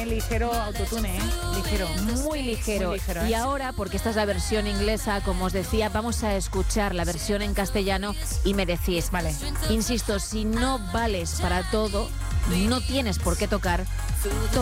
ligero autotune, ligero. Muy ligero. Muy ligero, Y ahora, porque esta es la versión inglesa, como os decía, vamos a escuchar la versión en castellano y me decís, Vale. insisto, si no vales para todo, no tienes por qué tocar